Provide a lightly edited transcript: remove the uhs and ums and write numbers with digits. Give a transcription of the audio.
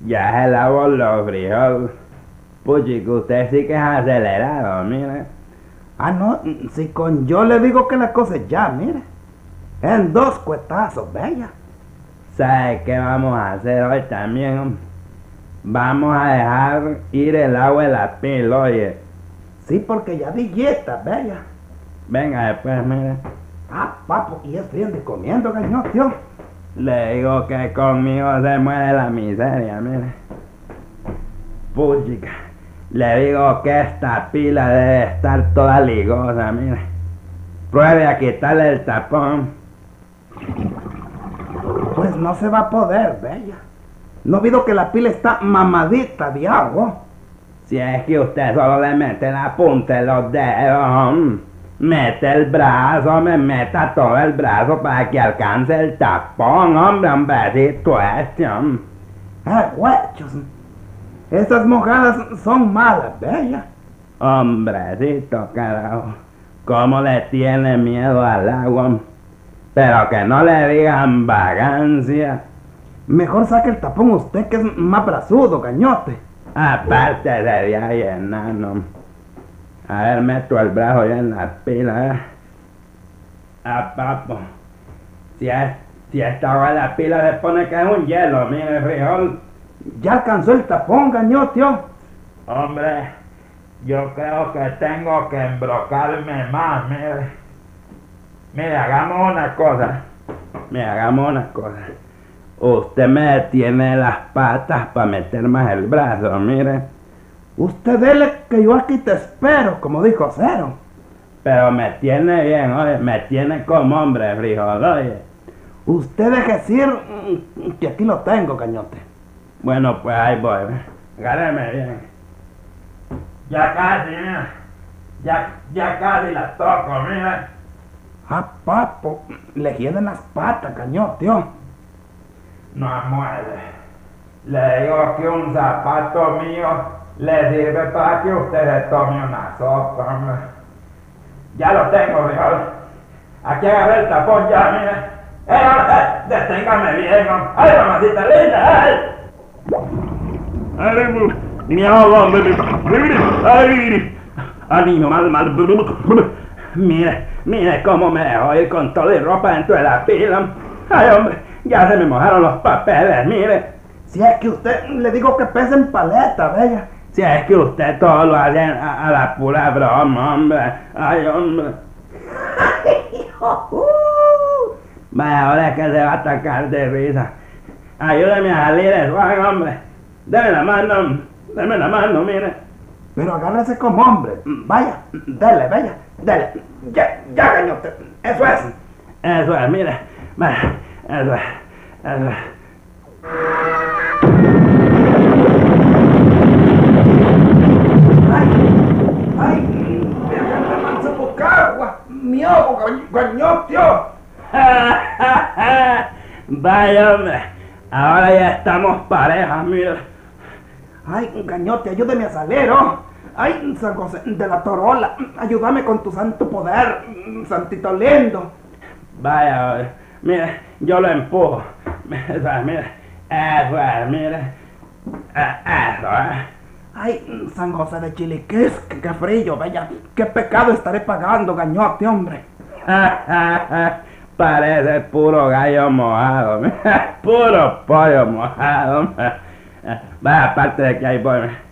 Ya se lavó los frijoles. Puchico, usted sí que es acelerado, mire. Ah, no, si con yo le digo que la cosa es ya, mire. En 2 cuetazos, bella. ¿Sabe qué vamos a hacer hoy también? Vamos a dejar ir el agua de la pila, oye. Sí, porque ya di dieta, bella. Venga después, mire. Ah, papo, y es bien de comiendo, gaño, tío. Le digo que conmigo se muere la miseria, mire. Puchica, le digo que esta pila debe estar toda ligosa, mire. Pruebe a quitarle el tapón. Pues no se va a poder, bella. No visto que la pila está mamadita de agua. Si es que usted solo le mete la punta de los dedos, mete el brazo, me meta todo el brazo para que alcance el tapón, hombrecito este, Ah, guachos. Esas mojadas son malas, bella. Hombrecito, carajo, cómo le tiene miedo al agua, pero que no le digan vagancia. Mejor saque el tapón usted, que es más brazudo, gañote. Aparte de ahí, enano. A ver, meto el brazo ya en la pila, Ah, papo. Si esta agua de la pila se pone que es un hielo, mire, frijol. Ya alcanzó el tapón, gañote. Hombre, yo creo que tengo que embrocarme más, mire. Mire, hagamos una cosa. Usted me detiene las patas para meter más el brazo, mire. Usted dele que yo aquí te espero, como dijo Cero. Pero me tiene bien, oye, me tiene como hombre, frijol, oye. Usted deje decir que aquí lo tengo, gañote. Bueno, pues ahí voy, agárreme bien. Ya casi, mira. Ya casi la toco, mira. Ah, papo, le hieden las patas, gañote. No mueve. Le digo que un zapato mío le sirve para que usted se tome una sopa, hombre. Ya lo tengo, frijol. Aquí agarré el tapón ya, mire. Deténgame bien, hombre. ¡Ay, mamacita linda! ¡Ay! Mire cómo me dejó ir con toda la ropa dentro de la pila. Ay, hombre, ya se me mojaron los papeles, mire. Si es que usted le digo que pesa en paleta, bella. Si es que usted todo lo hace a la pura broma, hombre. Ay, hombre. Vaya, ahora es que se va a atacar de risa. Ayúdeme a salir de Juan, hombre. Deme la mano, mire. Pero agárrese como hombre. Vaya, dele, bella, dele. Ya, gañote. Eso es. Mire. Vaya, eso es. Ay, me manso boca agua. Mi ojo, gañote. Vaya, hombre. Ahora ya estamos parejas, mire. Ay, gañote, ayúdeme a salir, oh. Ay, San José de la Torola, ayúdame con tu santo poder, santito lindo. Vaya, hombre. Mire, yo lo empujo. Mire. Eso es, mire. Eso es. Ay, San José de Chiliquis, qué frío, bella. Qué pecado estaré pagando, gañote, hombre. Parece puro gallo mojado, puro pollo mojado. Vaya, aparte de que ahí voy.